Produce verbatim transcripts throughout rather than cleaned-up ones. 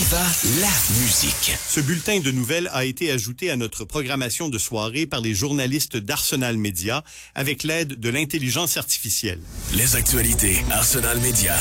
Viva la musique. Ce bulletin de nouvelles a été ajouté à notre programmation de soirée par les journalistes d'Arsenal Média avec l'aide de l'intelligence artificielle. Les actualités Arsenal Média.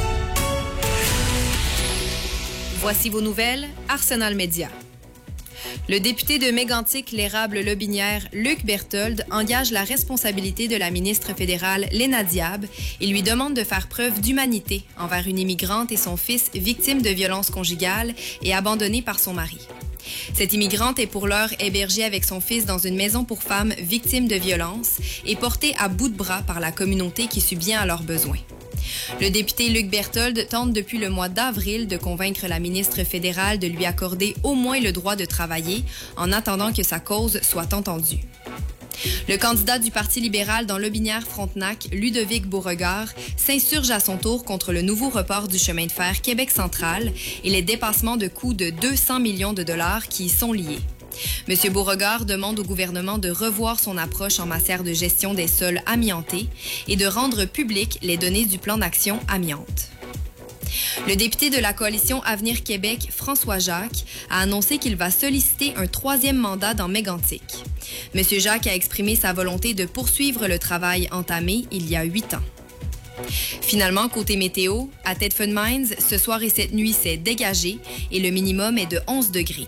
Voici vos nouvelles, Arsenal Média. Le député de Mégantic-l'Érable-Lobinière, Luc Berthold, engage la responsabilité de la ministre fédérale Léna Diab et lui demande de faire preuve d'humanité envers une immigrante et son fils victimes de violences conjugales et abandonnés par son mari. Cette immigrante est pour l'heure hébergée avec son fils dans une maison pour femmes victimes de violences et portée à bout de bras par la communauté qui subvient à leurs besoins. Le député Luc Berthold tente depuis le mois d'avril de convaincre la ministre fédérale de lui accorder au moins le droit de travailler en attendant que sa cause soit entendue. Le candidat du Parti libéral dans Lobinière-Frontenac, Ludovic Beauregard, s'insurge à son tour contre le nouveau report du chemin de fer Québec central et les dépassements de coûts de deux cents millions de dollars qui y sont liés. M. Beauregard demande au gouvernement de revoir son approche en matière de gestion des sols amiantés et de rendre publiques les données du plan d'action amiante. Le député de la coalition Avenir Québec, François Jacques, a annoncé qu'il va solliciter un troisième mandat dans Mégantic. M. Jacques a exprimé sa volonté de poursuivre le travail entamé il y a huit ans. Finalement, côté météo, à Thetford Mines, ce soir et cette nuit, c'est dégagé et le minimum est de onze degrés.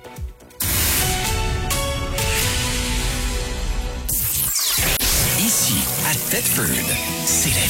Ici, à Thetford, c'est la